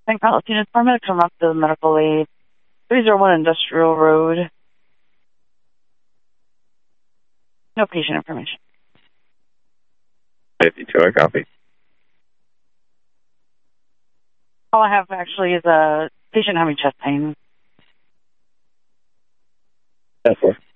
St. Carlos Unit Paramedics from the Medical Aid. 301 Industrial Road. No patient information. 52, I copy. All I have actually is a patient having chest pain. 10-4.